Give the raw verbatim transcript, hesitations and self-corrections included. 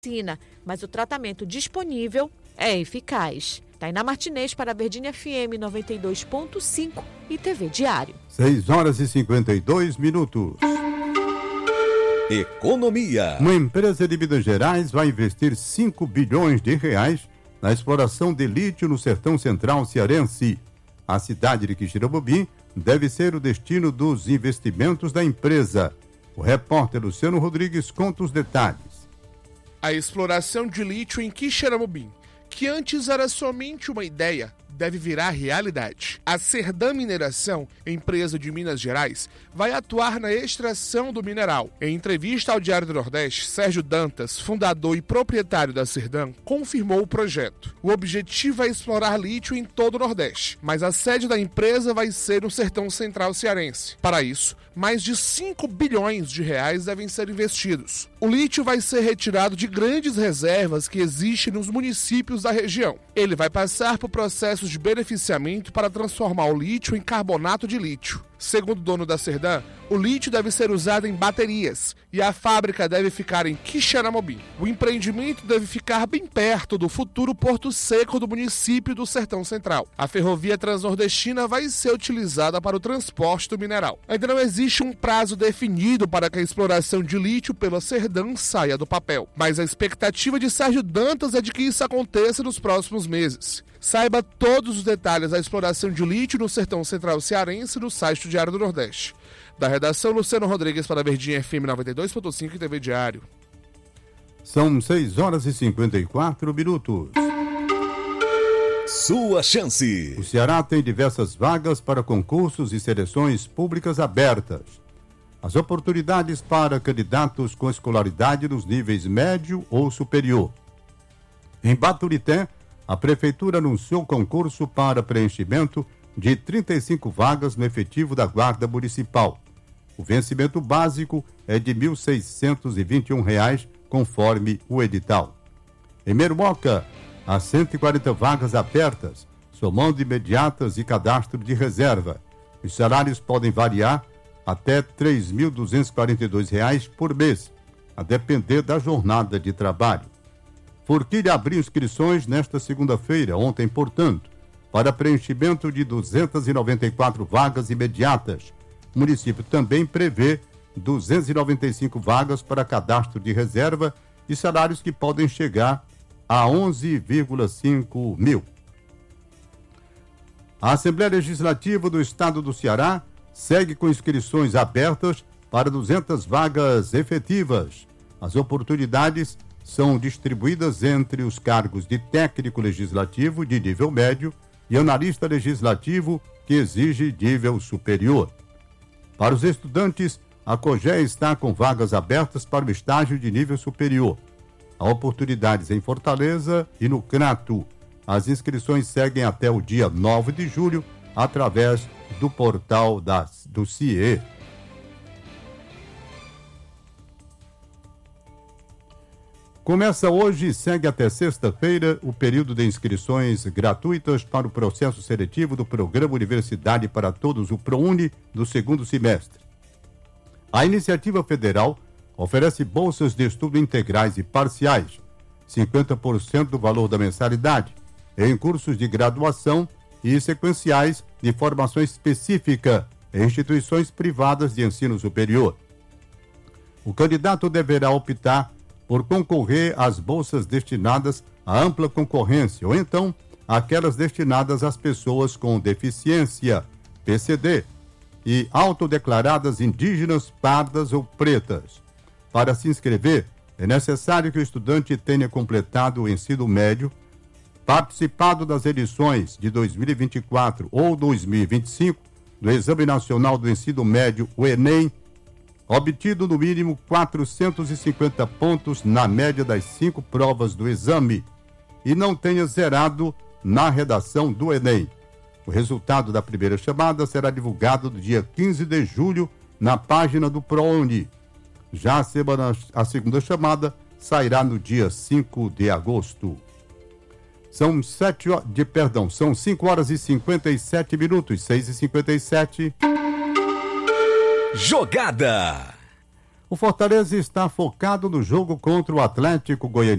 mas o tratamento disponível é eficaz. Tainá Martinez para a Verdinha F M noventa e dois ponto cinco e T V Diário. seis horas e cinquenta e dois minutos. Economia. Uma empresa de Minas Gerais vai investir cinco bilhões de reais na exploração de lítio no sertão central cearense. A cidade de Quixeramobim deve ser o destino dos investimentos da empresa. O repórter Luciano Rodrigues conta os detalhes. A exploração de lítio em Quixeramobim, que antes era somente uma ideia, deve virar realidade. A Serdam Mineração, empresa de Minas Gerais, vai atuar na extração do mineral. Em entrevista ao Diário do Nordeste, Sérgio Dantas, fundador e proprietário da Serdam, confirmou o projeto. O objetivo é explorar lítio em todo o Nordeste, mas a sede da empresa vai ser no sertão central cearense. Para isso, mais de cinco bilhões de reais devem ser investidos. O lítio vai ser retirado de grandes reservas que existem nos municípios da região. Ele vai passar por processos de beneficiamento para transformar o lítio em carbonato de lítio. Segundo o dono da Serdam, o lítio deve ser usado em baterias e a fábrica deve ficar em Quixeramobim. O empreendimento deve ficar bem perto do futuro Porto Seco do município do Sertão Central. A ferrovia transnordestina vai ser utilizada para o transporte do mineral. Ainda não existe um prazo definido para que a exploração de lítio pela Serdam saia do papel, mas a expectativa de Sérgio Dantas é de que isso aconteça nos próximos meses. Saiba todos os detalhes da exploração de lítio no sertão central cearense no site do Diário do Nordeste. Da redação, Luciano Rodrigues para a Verdinha F M noventa e dois ponto cinco e T V Diário. São seis horas e cinquenta e quatro minutos. Sua chance. O Ceará tem diversas vagas para concursos e seleções públicas abertas. As oportunidades para candidatos com escolaridade nos níveis médio ou superior. Em Baturité, a Prefeitura anunciou concurso para preenchimento de trinta e cinco vagas no efetivo da Guarda Municipal. O vencimento básico é de mil seiscentos e vinte e um reais, conforme o edital. Em Meruoca, há cento e quarenta vagas abertas, somando imediatas e cadastro de reserva. Os salários podem variar até três mil duzentos e quarenta e dois reais por mês, a depender da jornada de trabalho. Forquilha abriu inscrições nesta segunda-feira, ontem, portanto, para preenchimento de duzentas e noventa e quatro vagas imediatas. O município também prevê duzentas e noventa e cinco vagas para cadastro de reserva e salários que podem chegar a onze vírgula cinco mil. A Assembleia Legislativa do Estado do Ceará segue com inscrições abertas para duzentas vagas efetivas. As oportunidades são distribuídas entre os cargos de técnico legislativo de nível médio e analista legislativo que exige nível superior. Para os estudantes, a COGÉ está com vagas abertas para o estágio de nível superior. Há oportunidades em Fortaleza e no Crato. As inscrições seguem até o dia nove de julho através do portal da, do C I E. Começa hoje e segue até sexta-feira o período de inscrições gratuitas para o processo seletivo do Programa Universidade para Todos, o ProUni, do segundo semestre. A iniciativa federal oferece bolsas de estudo integrais e parciais, cinquenta por cento do valor da mensalidade, em cursos de graduação e sequenciais de formação específica em instituições privadas de ensino superior. O candidato deverá optar por concorrer às bolsas destinadas à ampla concorrência, ou então aquelas destinadas às pessoas com deficiência, P C D, e autodeclaradas indígenas, pardas ou pretas. Para se inscrever, é necessário que o estudante tenha completado o ensino médio, participado das edições de dois mil e vinte e quatro ou dois mil e vinte e cinco do Exame Nacional do Ensino Médio, o Enem, obtido no mínimo quatrocentos e cinquenta pontos na média das cinco provas do exame e não tenha zerado na redação do Enem. O resultado da primeira chamada será divulgado no dia quinze de julho na página do ProUni. Já a, semana, a segunda chamada sairá no dia cinco de agosto. São sete de perdão, são cinco horas e cinquenta e sete minutos, seis e cinquenta e sete. Jogada. O Fortaleza está focado no jogo contra o Atlético Goianiense.